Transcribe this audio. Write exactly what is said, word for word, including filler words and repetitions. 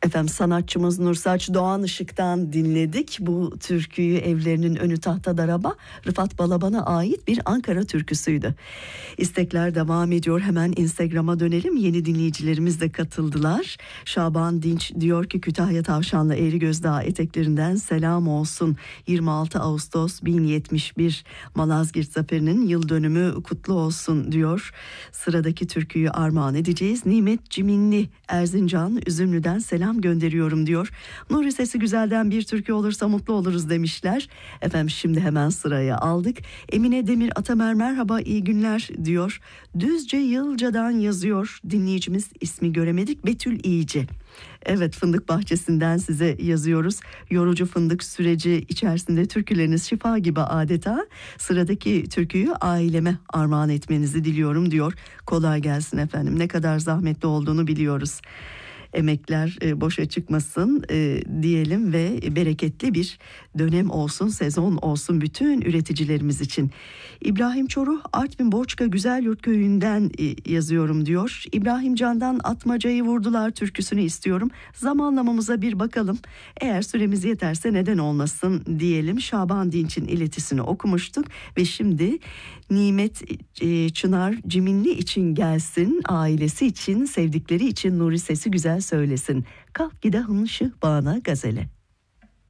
Efendim sanatçımız Nursaç Doğan Işık'tan dinledik. Bu türküyü Evlerinin Önü Tahta Daraba, Rıfat Balaban'a ait bir Ankara türküsüydü. İstekler devam ediyor. Hemen Instagram'a dönelim. Yeni dinleyicilerimiz de katıldılar. Şaban Dinç diyor ki Kütahya Tavşanlı Eğrigöz Dağı eteklerinden selam olsun. yirmi altı Ağustos bin yetmiş bir Malazgirt Zaferi'nin yıl dönümü kutlu olsun diyor. Sıradaki türküyü armağan edeceğiz. Nimet Ciminli Erzincan Üzümlü'den selam gönderiyorum diyor. Nuri Sesi Güzel'den bir türkü olursa mutlu oluruz demişler. Efendim şimdi hemen sıraya aldık. Emine Demir Atamer merhaba iyi günler diyor. Düzce Yılca'dan yazıyor dinleyicimiz, ismi göremedik, Betül İyici. Evet, Fındık Bahçesi'nden size yazıyoruz. Yorucu fındık süreci içerisinde türküleriniz şifa gibi adeta. Sıradaki türküyü aileme armağan etmenizi diliyorum diyor. Kolay gelsin efendim. Ne kadar zahmetli olduğunu biliyoruz. Emekler e, boşa çıkmasın e, diyelim ve bereketli bir dönem olsun, sezon olsun bütün üreticilerimiz için. İbrahim Çoruh Artvin Borçka Güzelyurt Köyü'nden e, yazıyorum diyor. İbrahim Can'dan Atmacayı Vurdular türküsünü istiyorum. Zamanlamamıza bir bakalım. Eğer süremiz yeterse neden olmasın diyelim. Şaban Dinç'in iletisini okumuştuk ve şimdi Nimet e, Çınar Ciminli için gelsin, ailesi için, sevdikleri için Nuri Sesi Güzel söylesin. Kalk gide hınşı bağına gazele.